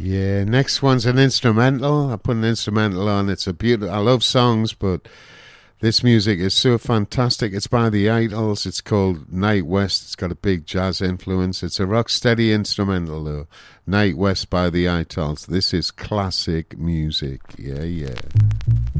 Yeah, next one's an instrumental. I put an instrumental on. It's a beautiful. I love songs, but this music is so fantastic. It's by the Idols. It's called Night West. It's got a big jazz influence. It's a rock steady instrumental, though. Night West by the Idols. This is classic music. Yeah, yeah.